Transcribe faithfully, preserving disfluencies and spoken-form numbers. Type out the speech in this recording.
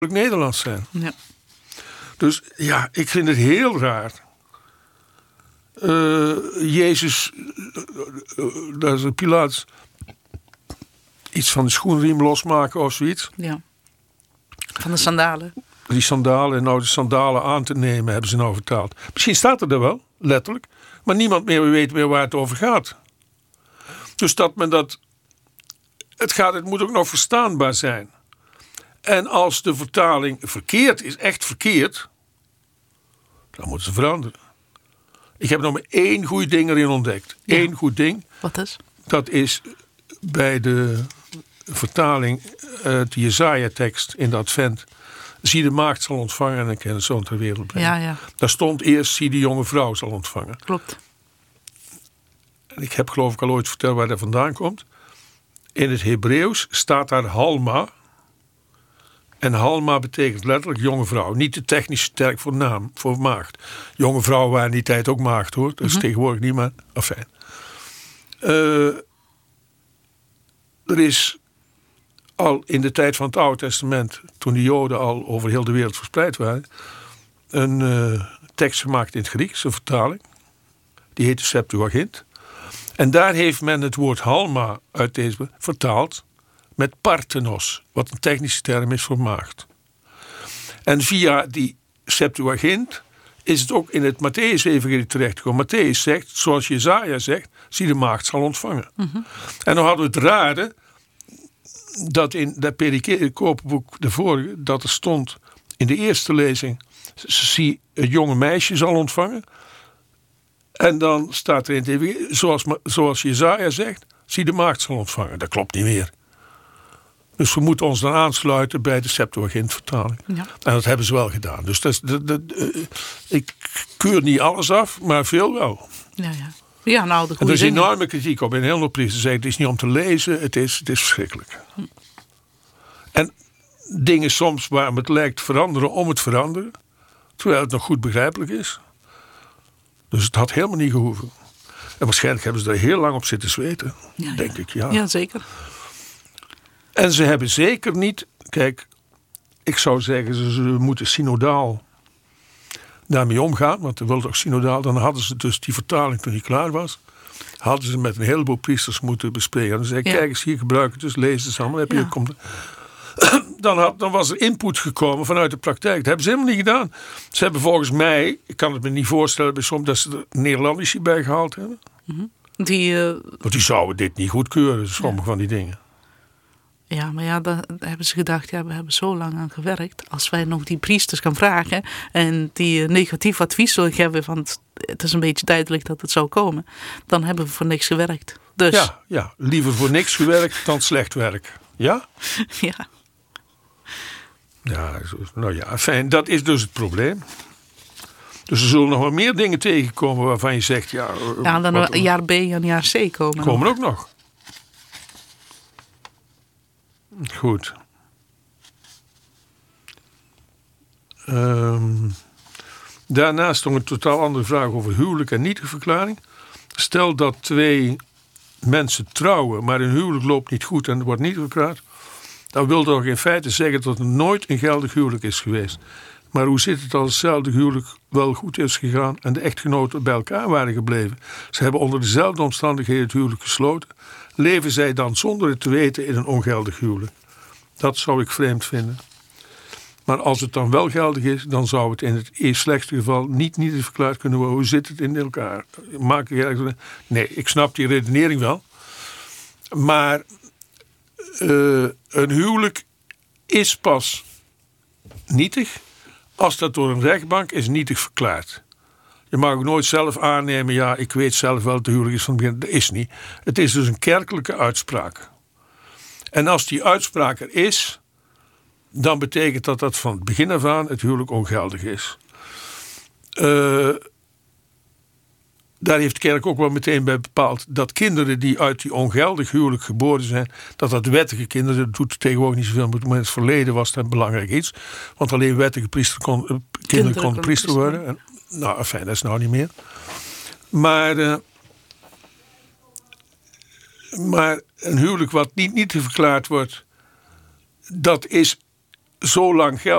Nederlands zijn. Ja. Dus ja, ik vind het heel raar. Uh, Jezus, uh, uh, daar is Pilatus iets van de schoenriem losmaken of zoiets. Ja. Van de sandalen. Die sandalen, nou de sandalen aan te nemen, hebben ze nou vertaald. Misschien staat het er wel, letterlijk. Maar niemand meer weet meer waar het over gaat. Dus dat men dat... Het, gaat, het moet ook nog verstaanbaar zijn. En als de vertaling verkeerd is, echt verkeerd... dan moeten ze veranderen. Ik heb nog maar één goed ding erin ontdekt. Ja. Eén goed ding. Wat is? Dat is bij de vertaling uit de Jesaja-tekst in de Advent. Zie de maagd zal ontvangen en een kinderzoon ter wereld brengen. Ja, ja. Daar stond eerst zie de jonge vrouw zal ontvangen. Klopt. En ik heb geloof ik al ooit verteld waar dat vandaan komt. In het Hebreeuws staat daar Halma. En Halma betekent letterlijk jonge vrouw. Niet de technische term voor naam, voor maagd. Jonge vrouwen waren in die tijd ook maagd hoor. Dat is mm-hmm. tegenwoordig niet meer. Enfin. Uh, er is al in de tijd van het Oude Testament, toen de Joden al over heel de wereld verspreid waren, een uh, tekst gemaakt in het Grieks, een vertaling. Die heet de Septuagint. En daar heeft men het woord Halma uit deze vertaald met Parthenos, wat een technische term is voor maagd. En via die Septuagint is het ook in het Mattheüs-evangelie terechtgekomen. Mattheüs zegt, zoals Jesaja zegt, zie de maagd zal ontvangen. Mm-hmm. En dan hadden we het rare dat in dat pericopenboek, de vorige, dat er stond in de eerste lezing, zie het jonge meisje zal ontvangen. En dan staat er in het evangelie, zoals, zoals Jesaja zegt, zie de maagd zal ontvangen. Dat klopt niet meer. Dus we moeten ons dan aansluiten bij de Septuagint-vertaling. Ja. En dat hebben ze wel gedaan. Dus dat is, dat, dat, uh, ik keur niet alles af, maar veel wel. Ja, ja. Ja, nou, de en er is dingen. enorme kritiek op. En heel veel priesters zeggen, het is niet om te lezen, het is, het is verschrikkelijk. Hm. En dingen soms waar het lijkt veranderen om het veranderen, terwijl het nog goed begrijpelijk is. Dus het had helemaal niet gehoeven. En waarschijnlijk hebben ze er heel lang op zitten zweten, ja, denk ja. ik. Ja. ja, zeker. En ze hebben zeker niet, kijk, ik zou zeggen, ze, ze moeten synodaal daarmee omgaan, want er wilde ook synodaal, dan hadden ze dus die vertaling toen die klaar was, hadden ze met een heleboel priesters moeten bespreken. En dan zei ik, ja. kijk eens hier, gebruik het dus, lees het allemaal. Heb je, ja. komt, dan, had, dan was er input gekomen vanuit de praktijk. Dat hebben ze helemaal niet gedaan. Ze hebben volgens mij, ik kan het me niet voorstellen bij soms, dat ze er Nederlandisch bij gehaald hebben. Mm-hmm. Die, uh... Want die zouden dit niet goedkeuren, sommige ja. van die dingen. Ja, maar ja, dan hebben ze gedacht, ja, we hebben zo lang aan gewerkt. Als wij nog die priesters gaan vragen en die negatief advies zullen geven, van het is een beetje duidelijk dat het zou komen, dan hebben we voor niks gewerkt. Dus... Ja, ja, liever voor niks gewerkt dan slecht werk. Ja? Ja. Ja, nou ja, fijn. Dat is dus het probleem. Dus er zullen nog wel meer dingen tegenkomen waarvan je zegt, ja... Ja, dan wat, jaar B en jaar C komen. Komen ook nog. Goed. Um, daarnaast nog een totaal andere vraag over huwelijk en nietigverklaring. Stel dat twee mensen trouwen, maar hun huwelijk loopt niet goed en er wordt niet verklaard. Dan wil toch in feite zeggen dat er nooit een geldig huwelijk is geweest. Maar hoe zit het als hetzelfde huwelijk wel goed is gegaan en de echtgenoten bij elkaar waren gebleven? Ze hebben onder dezelfde omstandigheden het huwelijk gesloten. Leven zij dan zonder het te weten in een ongeldig huwelijk? Dat zou ik vreemd vinden. Maar als het dan wel geldig is, dan zou het in het eerst slechtste geval niet niet verklaard kunnen worden. Hoe zit het in elkaar? Maak ik eigenlijk... Nee, ik snap die redenering wel. Maar uh, een huwelijk is pas nietig als dat door een rechtbank is nietig verklaard. Je mag ook nooit zelf aannemen, ja, ik weet zelf wel dat het huwelijk is van het begin. Dat is niet. Het is dus een kerkelijke uitspraak. En als die uitspraak er is, dan betekent dat dat van het begin af aan het huwelijk ongeldig is. Uh, daar heeft de kerk ook wel meteen bij bepaald dat kinderen die uit die ongeldig huwelijk geboren zijn, dat dat wettige kinderen, dat doet tegenwoordig niet zoveel, maar in het verleden was dat een belangrijk iets. Want alleen wettige priester kon, uh, kinderen, kinderen konden priester worden. En, nou, enfin, dat is nou niet meer. Maar, uh, maar een huwelijk wat niet, niet verklaard wordt, dat is zo lang geldig.